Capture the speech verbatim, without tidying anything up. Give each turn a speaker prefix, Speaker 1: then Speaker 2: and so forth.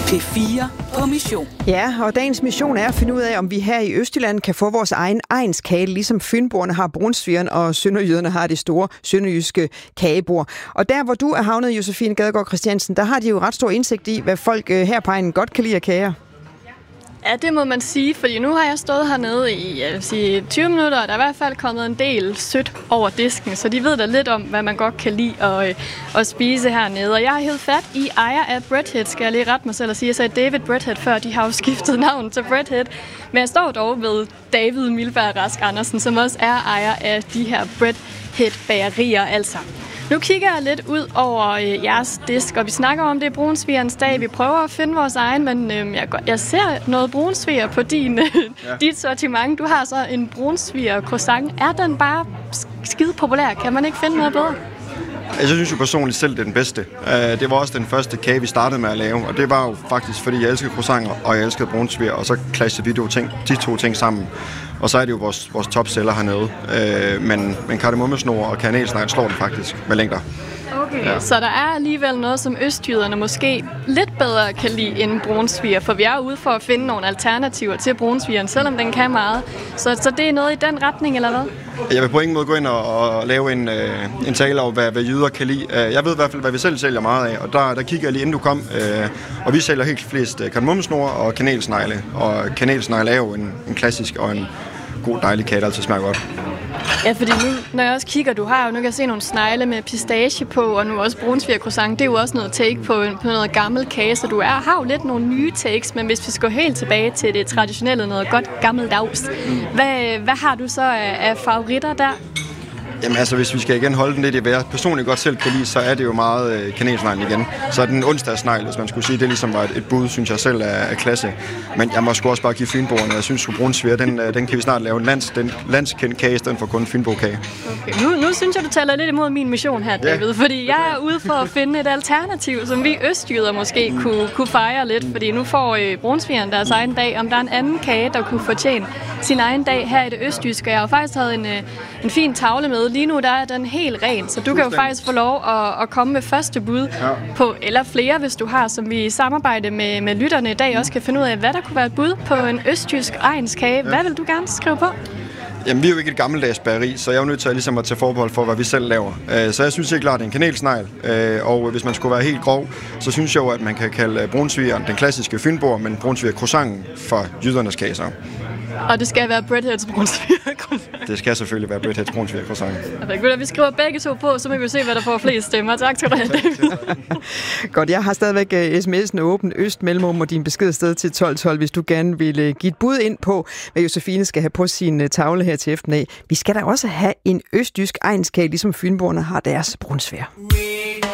Speaker 1: P fire på mission.
Speaker 2: Ja, og dagens mission er at finde ud af, om vi her i Østjylland kan få vores egen egenskage, ligesom fynboerne har brunsvigeren, og sønderjyderne har det store sønderjyske kagebord. Og der, hvor du er havnet, Josefine Gadegaard Christiansen, der har de jo ret stor indsigt i, hvad folk her på egnen godt kan lide af kager.
Speaker 3: Ja, det må man sige, fordi nu har jeg stået hernede i jeg vil sige, tyve minutter, og der er i hvert fald kommet en del sødt over disken, så de ved da lidt om, hvad man godt kan lide at, at spise hernede. Og jeg har helt fat i ejer af Breadhead, skal jeg lige rette mig selv og sige. Jeg sagde David Breadhead før, de har jo skiftet navn til Breadhead. Men jeg står dog ved David Milberg Rask Andersen, som også er ejer af de her Breadhead-bagerier, altså. Nu kigger jeg lidt ud over øh, jeres disk, og vi snakker om det brunsvigerens dag. Vi prøver at finde vores egen, men øh, jeg, jeg ser noget brunsviger på din, øh, ja. dit sortiment. Du har så en brunsviger croissant. Er den bare skide populær? Kan man ikke finde noget bedre?
Speaker 4: Jeg synes jo personligt selv, det er den bedste. Det var også den første kage, vi startede med at lave, og det var jo faktisk, fordi jeg elskede croissanter, og jeg elskede brunsviger, og så klassede vi de, ting, de to ting sammen. Og så er det jo vores, vores topseller hernede. Men, men kardemommesnor og kanelsnegl slår det faktisk med længder.
Speaker 3: Okay, ja. Så der er alligevel noget, som østjyderne måske lidt bedre kan lide end brunsviger, for vi er ude for at finde nogle alternativer til brunsvigeren, selvom den kan meget. Så, så det er noget i den retning, eller hvad?
Speaker 4: Jeg vil på ingen måde gå ind og, og lave en, øh, en tale over, hvad, hvad jyder kan lide. Jeg ved i hvert fald, hvad vi selv sælger meget af, og der, der kigger jeg lige inden du kom. Øh, og vi sælger helt flest kardemommesnor og kanelsnegle, og kanelsnegle er jo en, en klassisk og en god dejlig kage, der altid smager godt.
Speaker 3: Ja, fordi nu, når jeg også kigger, du har jo, nu kan jeg se nogle snegle med pistache på, og nu også brunsvigercroissant. Det er jo også noget take på, på noget gammel kage, så du er, har jo lidt nogle nye takes, men hvis vi skal gå helt tilbage til det traditionelle, noget godt gammeldags, hvad, hvad har du så af, af favoritter der?
Speaker 4: Jamen altså, hvis vi skal igen holde den lidt i hvad jeg personligt godt selv kan lide, så er det jo meget øh, kanelsnegl igen. Så er den onsdagsnegl, hvis man skulle sige, det ligesom var et, et bud, synes jeg selv er, er klasse. Men jeg må sgu også bare give fynboerne. Jeg synes, at brunsviger, den, den kan vi snart lave en lands, den landskendt kage, i stedet for kun en fynbokage.
Speaker 3: Okay. Nu, nu synes jeg, du taler lidt imod min mission her, David, ja. Fordi jeg er ude for at finde et alternativ, som vi østjyder måske mm. kunne, kunne fejre lidt, fordi nu får øh, brunsvigeren deres egen dag. Om der er en anden kage, der kunne fortjene sin egen dag her i det østjyske. Jeg har jo faktisk taget en, øh, en fin tavle med. Lige nu der er den helt ren, så du kan jo faktisk få lov at, at komme med første bud ja. på, eller flere, hvis du har, som vi i samarbejde med, med lytterne i dag også kan finde ud af, hvad der kunne være et bud på en østjysk egenskage. Hvad vil du gerne skrive på?
Speaker 4: Jamen, vi er jo ikke et gammeldags bageri, så jeg er jo nødt til at, ligesom at tage forbehold for, hvad vi selv laver. Så jeg synes helt klart, det er en kanelsnegl, og hvis man skulle være helt grov, så synes jeg jo, at man kan kalde brunsvigeren den klassiske fynboer, men brunsviger croissanten for jydernes kage.
Speaker 3: Og det skal være Breadheads brunsviger.
Speaker 4: Det skal selvfølgelig være Breadheads brunsviger croissant.
Speaker 3: Vi skriver begge to på, så må vi se, hvad der får flest stemmer. Tak skal du have.
Speaker 2: Godt, jeg har stadigvæk sms'en åben, øst mellemrum og din besked sted til tolv tolv, hvis du gerne vil give et bud ind på, hvad Josefine skal have på sin tavle her til eftermiddag. Vi skal da også have en østjysk egenskab, ligesom fynboerne har deres brunsviger.